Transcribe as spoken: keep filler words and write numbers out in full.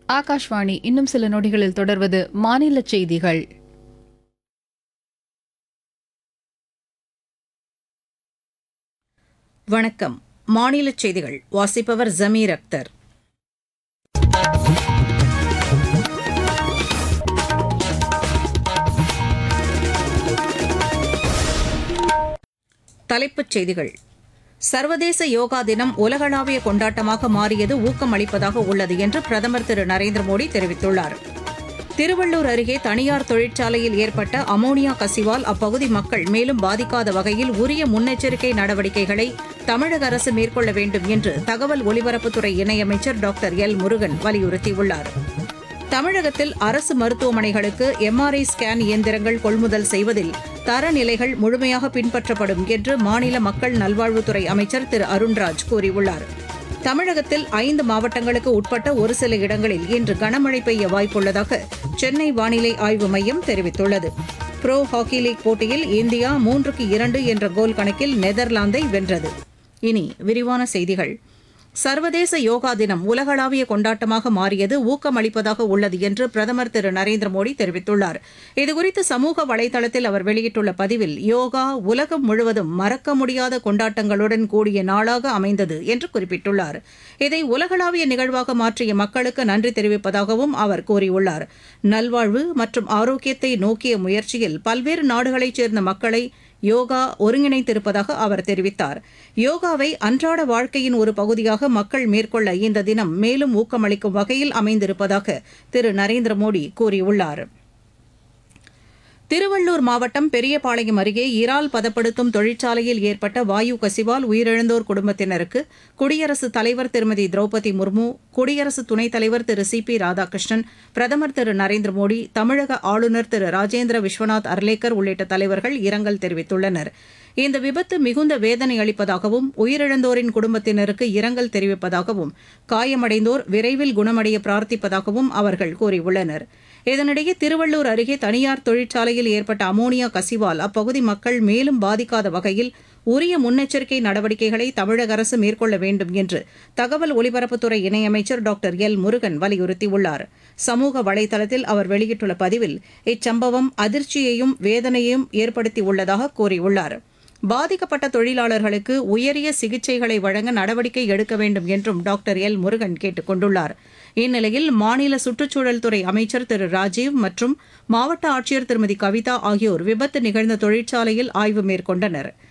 ஆகாஷ்வாணி. இன்னும் சில நொடிகளில் தொடர்வது மாநில செய்திகள். வணக்கம். மாநில செய்திகள் வாசிப்பவர் ஜமீர் அக்தர். தலைப்புச் செய்திகள். சர்வதேச யோகா தினம் உலகளாவிய கொண்டாட்டமாக மாறியது ஊக்கம் அளிப்பதாக உள்ளது என்று பிரதமர் திரு நரேந்திர மோடி தெரிவித்துள்ளார். திருவள்ளூர் அருகே தனியார் தொழிற்சாலையில் ஏற்பட்ட அமோனியா கசிவால் அப்பகுதி மக்கள் மேலும் பாதிக்காத வகையில் உரிய முன்னெச்சரிக்கை நடவடிக்கைகளை தமிழக அரசு மேற்கொள்ள வேண்டும் என்று தகவல் ஒலிபரப்புத்துறை இணையமைச்சர் டாக்டர் எல் முருகன் வலியுறுத்தியுள்ளார். தமிழகத்தில் அரசு மருத்துவமனைகளுக்கு எம்ஆர்ஐ ஸ்கேன் இயந்திரங்கள் கொள்முதல் செய்வதில் தரநிலைகள் முழுமையாக பின்பற்றப்படும் என்று மாநில மக்கள் நல்வாழ்வுத்துறை அமைச்சர் திரு அருண்ராஜ் கூறியுள்ளார். தமிழகத்தில் ஐந்து மாவட்டங்களுக்கு உட்பட்ட ஒரு சில இடங்களில் இன்று கனமழை பெய்ய வாய்ப்புள்ளதாக சென்னை வானிலை ஆய்வு மையம் தெரிவித்துள்ளது. புரோ ஹாக்கி லீக் போட்டியில் இந்தியா மூன்றுக்கு இரண்டு என்ற கோல் கணக்கில் நெதர்லாந்தை வென்றது. இனி விரிவான செய்திகள். சர்வதேச யோகா தினம் உலகளாவிய கொண்டாட்டமாக மாறியது ஊக்கமளிப்பதாக உள்ளது என்று பிரதமர் திரு நரேந்திர மோடி தெரிவித்துள்ளார். இதுகுறித்து சமூக வலைதளத்தில் அவர் வெளியிட்டுள்ள பதிவில், யோகா உலகம் முழுவதும் மறக்க முடியாத கொண்டாட்டங்களுடன் கூடிய நாளாக அமைந்தது என்று குறிப்பிட்டுள்ளார். இதை உலகளாவிய நிகழ்வாக மாற்றிய மக்களுக்கு நன்றி தெரிவிப்பதாகவும் அவர் கூறியுள்ளார். நல்வாழ்வு மற்றும் ஆரோக்கியத்தை நோக்கிய முயற்சியில் பல்வேறு நாடுகளைச் சேர்ந்த மக்களை யோகா ஒருங்கிணைத்திருப்பதாக அவர் தெரிவித்தார். யோகாவை அன்றாட வாழ்க்கையின் ஒரு பகுதியாக மக்கள் மேற்கொள்ள இந்த தினம் மேலும் ஊக்கமளிக்கும் வகையில் அமைந்திருப்பதாக திரு நரேந்திர மோடி கூறியுள்ளார். திருவள்ளூர் மாவட்டம் பெரியபாளையம் அருகே இறால் பதப்படுத்தும் தொழிற்சாலையில் ஏற்பட்ட வாயு கசிவால் உயிரிழந்தோர் குடும்பத்தினருக்கு குடியரசுத் தலைவர் திருமதி திரௌபதி முர்மு, குடியரசு துணைத் தலைவர் திரு சி பி ராதாகிருஷ்ணன், பிரதமர் திரு நரேந்திர மோடி, தமிழக ஆளுநர் திரு ராஜேந்திர விஸ்வநாத் அர்லேக்கர் உள்ளிட்ட தலைவர்கள் இரங்கல் தெரிவித்துள்ளனர். இந்த விபத்து மிகுந்த வேதனை அளிப்பதாகவும் உயிரிழந்தோரின் குடும்பத்தினருக்கு இரங்கல் தெரிவிப்பதாகவும் காயமடைந்தோர் விரைவில் குணமடைய பிரார்த்திப்பதாகவும் அவர்கள் கூறியுள்ளனர். இதனிடையே திருவள்ளூர் அருகே தனியார் தொழிற்சாலையில் ஏற்பட்ட அமோனியா கசிவால் அப்பகுதி மக்கள் மேலும் பாதிக்காத வகையில் உரிய முன்னெச்சரிக்கை நடவடிக்கைகளை தமிழக அரசு மேற்கொள்ள வேண்டும் என்று தகவல் ஒலிபரப்புத்துறை இணையமைச்சர் டாக்டர் எல் முருகன் வலியுறுத்தியுள்ளார். சமூக வலைதளத்தில் அவர் வெளியிட்டுள்ள பதிவில் இச்சம்பவம் அதிர்ச்சியையும் வேதனையையும் ஏற்படுத்தியுள்ளதாக கூறியுள்ளார். பாதிக்கப்பட்ட தொழிலாளர்களுக்கு உயரிய சிகிச்சைகளை வழங்க நடவடிக்கை எடுக்க வேண்டும் என்றும் டாக்டர் எல் முருகன் கேட்டுக் கொண்டுள்ளார். இந்நிலையில் மாநில சுற்றுச்சூழல் துறை அமைச்சர் திரு ராஜீவ் மற்றும் மாவட்ட ஆட்சியர் திருமதி கவிதா ஆகியோர் விபத்து நிகழ்ந்த தொழிற்சாலையில் ஆய்வு மேற்கொண்டனர்.